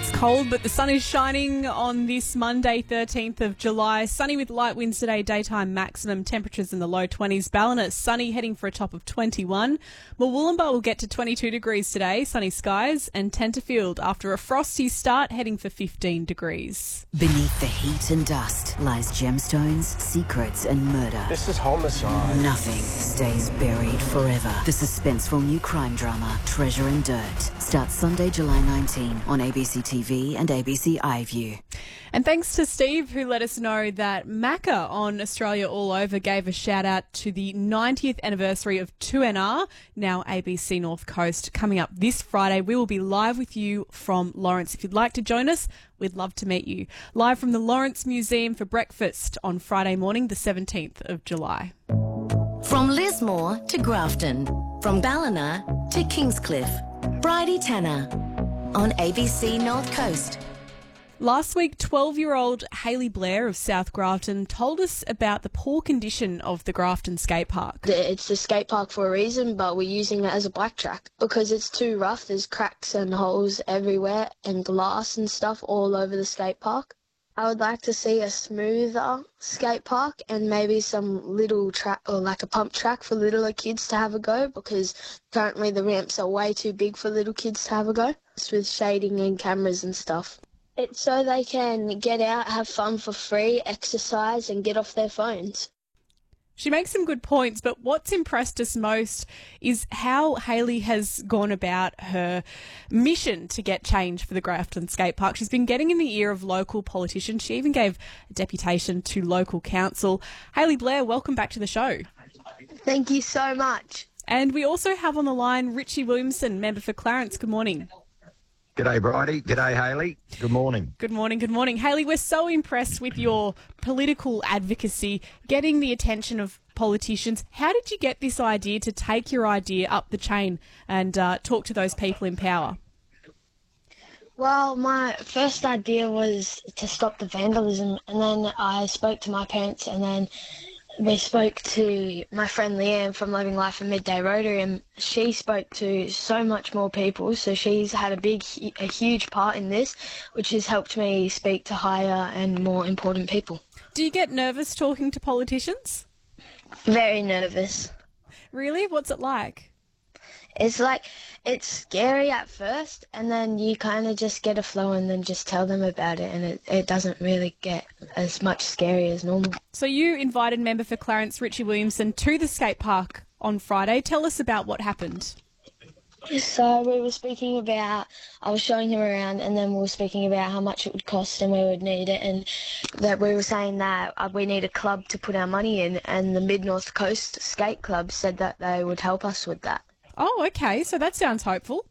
It's cold, but the sun is shining on this Monday, 13th of July. Sunny with light winds today, daytime maximum temperatures in the low 20s. Ballina, sunny, heading for a top of 21. Murwillumbah will get to 22 degrees today, sunny skies. And Tenterfield, after a frosty start, heading for 15 degrees. Beneath the heat and dust lies gemstones, secrets and murder. This is homicide. Nothing stays buried forever. The suspenseful new crime drama, Treasure and Dirt, starts Sunday, July 19 on ABC TV and ABC iView. And thanks to Steve, who let us know that Macca on Australia All Over gave a shout out to the 90th anniversary of 2NR, now ABC North Coast. Coming up this Friday, we will be live with you from Lawrence. If you'd like to join us, we'd love to meet you. Live from the Lawrence Museum for breakfast on Friday morning, the 17th of July. From Lismore to Grafton, from Ballina to Kingscliff, Bridie Tanner on ABC North Coast. Last week, 12-year-old Hayley Blair of South Grafton told us about the poor condition of the Grafton skate park. It's a skate park for a reason, but we're using it as a bike track because it's too rough. There's cracks and holes everywhere and glass and stuff all over the skate park. I would like to see a smoother skate park and maybe some little track or like a pump track for littler kids to have a go, because currently the ramps are way too big for little kids to have a go. It's with shading and cameras and stuff. It's so they can get out, have fun for free, exercise and get off their phones. She makes some good points, but what's impressed us most is how Hayley has gone about her mission to get change for the Grafton skate park. She's been getting in the ear of local politicians. She even gave a deputation to local council. Hayley Blair, welcome back to the show. Thank you so much. And we also have on the line Richie Williamson, member for Clarence. Good morning. G'day, Bridie. G'day, Hayley. Good morning. Good morning, good morning. Hayley, we're so impressed with your political advocacy, getting the attention of politicians. How did you get this idea to take your idea up the chain and talk to those people in power? Well, my first idea was to stop the vandalism, and then I spoke to my parents, and then we spoke to my friend Leanne from Living Life and Midday Rotary, and she spoke to so much more people. So she's had a huge part in this, which has helped me speak to higher and more important people. Do you get nervous talking to politicians? Very nervous. Really? What's it like? It's scary at first, and then you kind of just get a flow and then just tell them about it, and it doesn't really get as much scary as normal. So you invited member for Clarence, Richie Williamson, to the skate park on Friday. Tell us about what happened. So we were speaking about, I was showing him around, and then we were speaking about how much it would cost and we would need it, and that we were saying that we need a club to put our money in, and the Mid-North Coast Skate Club said that they would help us with that. Oh, okay. So that sounds hopeful.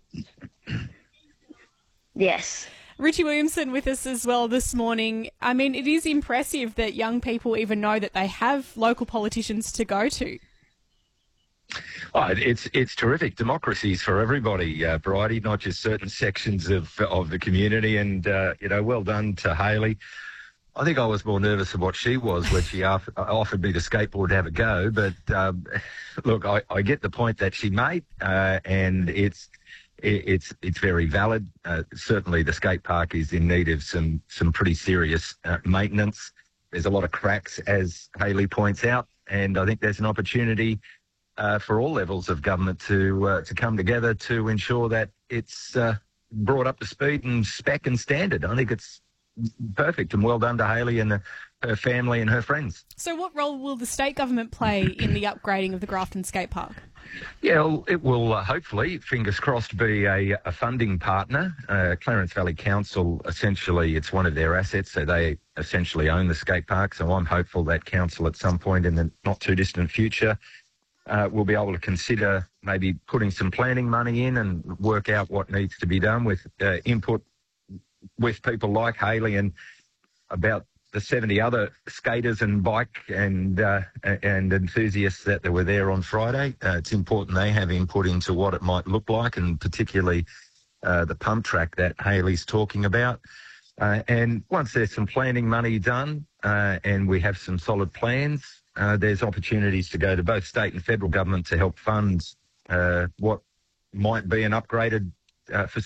Yes. Richie Williamson with us as well this morning. I mean, it is impressive that young people even know that they have local politicians to go to. Oh, it's terrific. Democracy's for everybody, Bridie, not just certain sections of the community. And, well done to Hayley. I think I was more nervous than what she was when she offered me the skateboard to have a go. But, look, I get the point that she made, and it's very valid. Certainly the skate park is in need of some pretty serious maintenance. There's a lot of cracks, as Hayley points out, and I think there's an opportunity for all levels of government to come together to ensure that it's brought up to speed and spec and standard. I think it's perfect, and well done to Hayley and her family and her friends. So what role will the state government play in the upgrading of the Grafton skate park? Yeah, it will hopefully, fingers crossed, be a funding partner. Clarence Valley Council, essentially, it's one of their assets, so they essentially own the skate park. So I'm hopeful that council at some point in the not too distant future will be able to consider maybe putting some planning money in and work out what needs to be done with input with people like Hayley and about the 70 other skaters and bike and enthusiasts that were there on Friday. It's important they have input into what it might look like, and particularly the pump track that Hayley's talking about. And once there's some planning money done and we have some solid plans, there's opportunities to go to both state and federal government to help fund what might be an upgraded facility